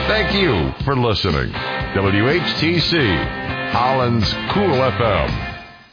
Thank you for listening. WHTC, Holland's Cool FM.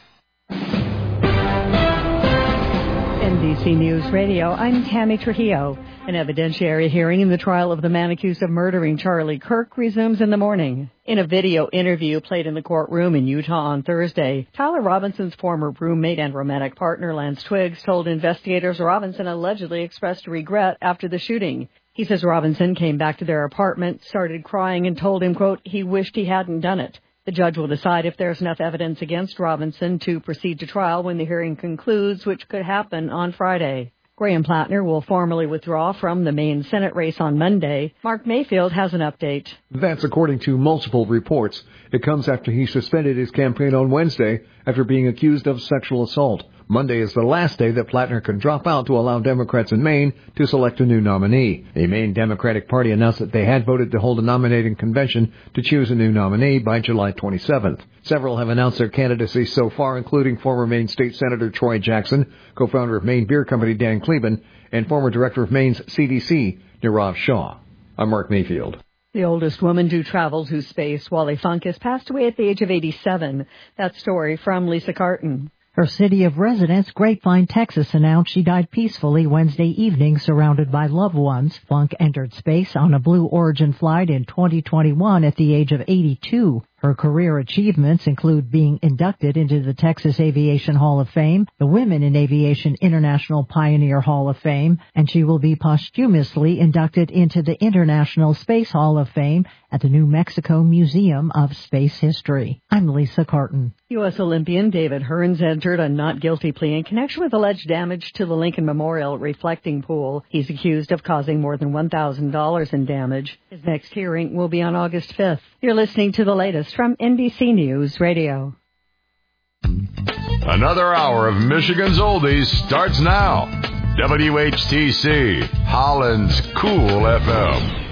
NBC News Radio, I'm Tammy Trujillo. An evidentiary hearing in the trial of the man accused of murdering Charlie Kirk resumes in the morning. In a video interview played in the courtroom in Utah on Thursday, Tyler Robinson's former roommate and romantic partner, Lance Twiggs, told investigators Robinson allegedly expressed regret after the shooting. He says Robinson came back to their apartment, started crying, and told him, quote, he wished he hadn't done it. The judge will decide if there's enough evidence against Robinson to proceed to trial when the hearing concludes, which could happen on Friday. Graham Plattner will formally withdraw from the Maine Senate race on Monday. Mark Mayfield has an update. That's according to multiple reports. It comes after he suspended his campaign on Wednesday after being accused of sexual assault. Monday is the last day that Plattner can drop out to allow Democrats in Maine to select a new nominee. The Maine Democratic Party announced that they had voted to hold a nominating convention to choose a new nominee by July 27th. Several have announced their candidacy so far, including former Maine State Senator Troy Jackson, co-founder of Maine Beer Company Dan Kleben, and former director of Maine's CDC, Nirav Shah. I'm Mark Mayfield. The oldest woman to travel to space, Wally Funk, has passed away at the age of 87. That story from Lisa Carton. Her city of residence, Grapevine, Texas, announced she died peacefully Wednesday evening surrounded by loved ones. Funk entered space on a Blue Origin flight in 2021 at the age of 82. Her career achievements include being inducted into the Texas Aviation Hall of Fame, the Women in Aviation International Pioneer Hall of Fame, and she will be posthumously inducted into the International Space Hall of Fame at the New Mexico Museum of Space History. I'm Lisa Carton. U.S. Olympian David Hearns entered a not guilty plea in connection with alleged damage to the Lincoln Memorial reflecting pool. He's accused of causing more than $1,000 in damage. His next hearing will be on August 5th. You're listening to the latest from NBC News Radio. Another hour of Michigan's Oldies starts now. WHTC, Holland's Cool FM.